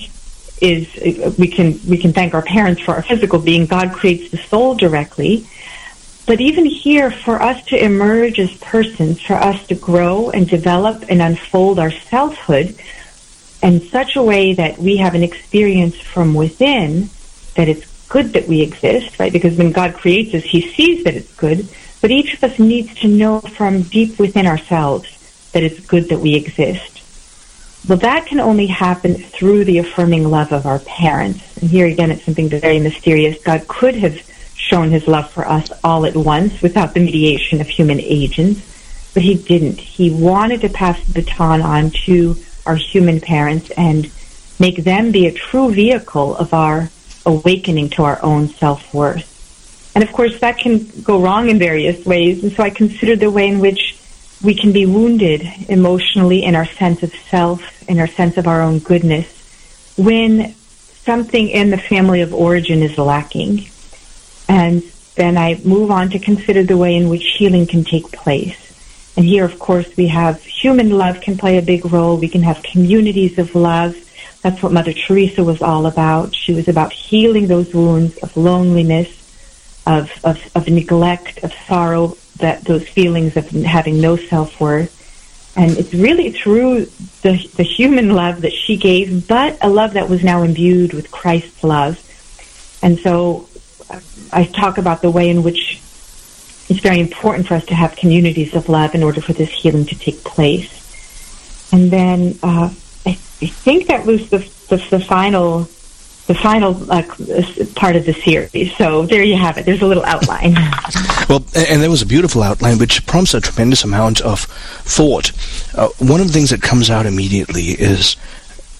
is, we can we can thank our parents for our physical being, God creates the soul directly. But even here, for us to emerge as persons, for us to grow and develop and unfold our selfhood in such a way that we have an experience from within that it's good that we exist, right? Because when God creates us, he sees that it's good, but each of us needs to know from deep within ourselves that it's good that we exist. Well, that can only happen through the affirming love of our parents. And here again, it's something very mysterious. God could have shown his love for us all at once without the mediation of human agents, but he didn't. He wanted to pass the baton on to our human parents and make them be a true vehicle of our awakening to our own self-worth. And of course, that can go wrong in various ways, and so I consider the way in which we can be wounded emotionally in our sense of self, in our sense of our own goodness, when something in the family of origin is lacking. And then I move on to consider the way in which healing can take place. And here, of course, we have human love can play a big role. We can have communities of love. That's what Mother Teresa was all about. She was about healing those wounds of loneliness, of, of, of neglect, of sorrow, that those feelings of having no self-worth. And it's really through the, the human love that she gave, but a love that was now imbued with Christ's love. And so I talk about the way in which it's very important for us to have communities of love in order for this healing to take place. And then uh, I, I think that was the, the, the final the final uh, part of the series. So there you have it. There's a little outline. Well, and there was a beautiful outline which prompts a tremendous amount of thought. Uh, one of the things that comes out immediately is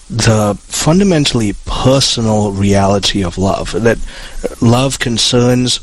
the fundamentally personal reality of love, that love concerns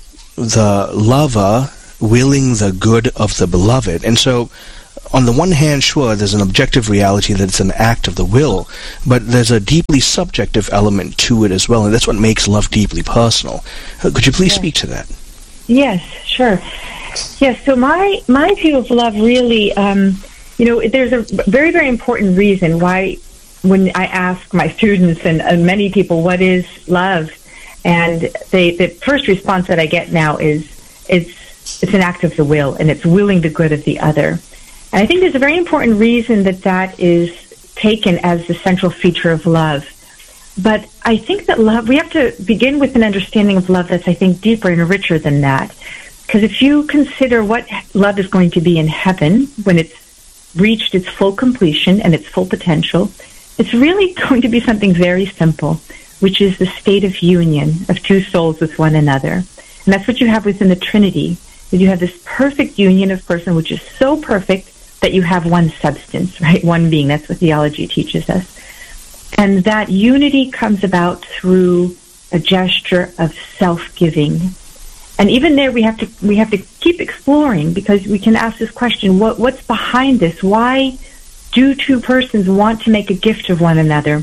the lover willing the good of the beloved. And so, on the one hand, sure, there's an objective reality that it's an act of the will, but there's a deeply subjective element to it as well, and that's what makes love deeply personal. Could you please yes. speak to that? Yes, sure. Yes, so my, my view of love really, um, you know, there's a very, very important reason why when I ask my students and, and many people, what is love? And they, the first response that I get now is, it's, it's an act of the will, and it's willing the good of the other. And I think there's a very important reason that that is taken as the central feature of love. But I think that love, we have to begin with an understanding of love that's, I think, deeper and richer than that. Because if you consider what love is going to be in heaven when it's reached its full completion and its full potential, it's really going to be something very simple, which is the state of union of two souls with one another. And that's what you have within the Trinity, is you have this perfect union of person, which is so perfect that you have one substance, right? One being. That's what theology teaches us. And that unity comes about through a gesture of self-giving. And even there we have to we have to keep exploring, because we can ask this question, what what's behind this? Why do two persons want to make a gift of one another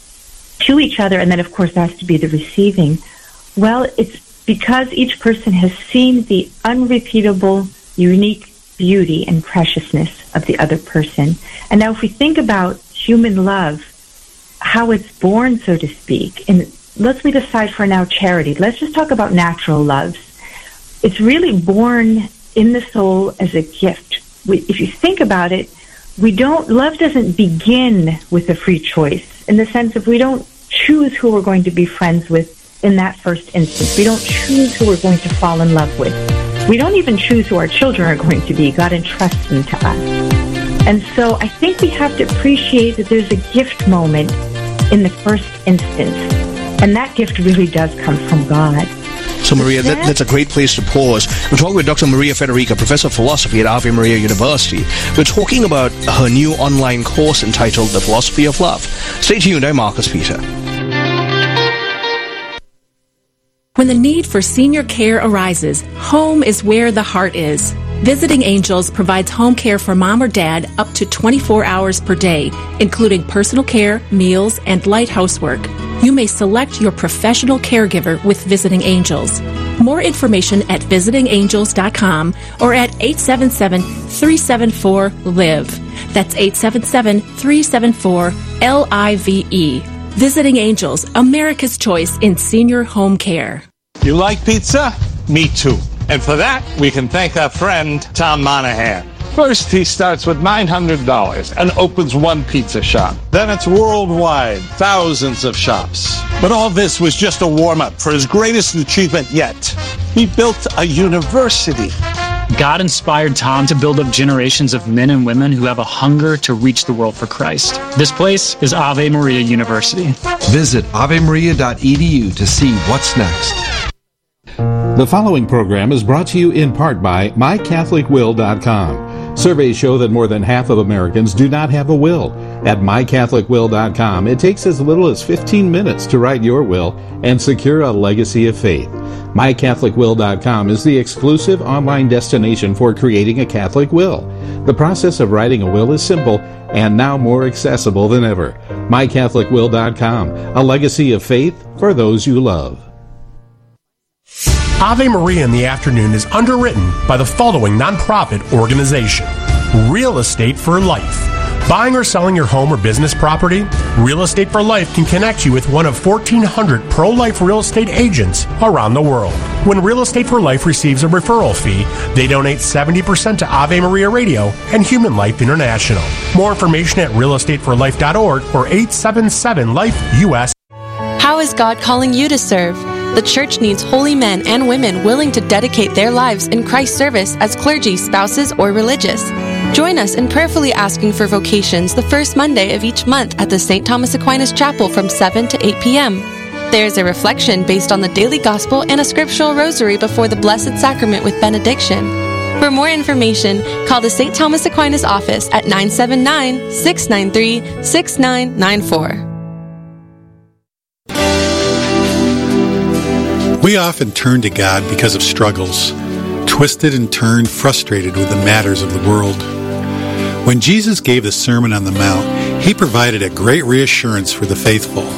to each other? And then, of course, that has to be the receiving. Well, it's because each person has seen the unrepeatable, unique beauty and preciousness of the other person. And now if we think about human love, how it's born, so to speak, and let's leave aside for now charity. Let's just talk about natural loves. It's really born in the soul as a gift. We, if you think about it, we don't, love doesn't begin with a free choice, in the sense of we don't choose who we're going to be friends with in that first instance. We don't choose who we're going to fall in love with. We don't even choose who our children are going to be. God entrusts them to us. And so I think we have to appreciate that there's a gift moment in the first instance. And that gift really does come from God. So, Maria, that, that's a great place to pause. We're talking with Doctor Maria Federica, Professor of Philosophy at Ave Maria University. We're talking about her new online course entitled The Philosophy of Love. Stay tuned. I'm Marcus Peter. When the need for senior care arises, home is where the heart is. Visiting Angels provides home care for mom or dad up to twenty-four hours per day, including personal care, meals, and light housework. You may select your professional caregiver with Visiting Angels. More information at visiting angels dot com or at eight seven seven, three seven four, L I V E. That's eight seven seven, three seven four, L I V E. Visiting Angels, America's choice in senior home care. You like pizza? Me too. And for that, we can thank our friend, Tom Monahan. First, he starts with nine hundred dollars and opens one pizza shop. Then it's worldwide, thousands of shops. But all this was just a warm-up for his greatest achievement yet. He built a university. God inspired Tom to build up generations of men and women who have a hunger to reach the world for Christ. This place is Ave Maria University. Visit ave maria dot e d u to see what's next. The following program is brought to you in part by my catholic will dot com. Surveys show that more than half of Americans do not have a will. At my catholic will dot com, it takes as little as fifteen minutes to write your will and secure a legacy of faith. my catholic will dot com is the exclusive online destination for creating a Catholic will. The process of writing a will is simple and now more accessible than ever. my catholic will dot com, a legacy of faith for those you love. Ave Maria in the Afternoon is underwritten by the following nonprofit organization: Real Estate for Life. Buying or selling your home or business property? Real Estate for Life can connect you with one of fourteen hundred pro-life real estate agents around the world. When Real Estate for Life receives a referral fee, they donate seventy percent to Ave Maria Radio and Human Life International. More information at real estate for life dot org or eight seven seven life U S. How is God calling you to serve? The church needs holy men and women willing to dedicate their lives in Christ's service as clergy, spouses, or religious. Join us in prayerfully asking for vocations the first Monday of each month at the Saint Thomas Aquinas Chapel from seven to eight p.m. There's a reflection based on the daily gospel and a scriptural rosary before the Blessed Sacrament with benediction. For more information, call the Saint Thomas Aquinas office at nine seven nine, six nine three, six nine nine four. We often turn to God because of struggles, twisted and turned, frustrated with the matters of the world. When Jesus gave the Sermon on the Mount, he provided a great reassurance for the faithful.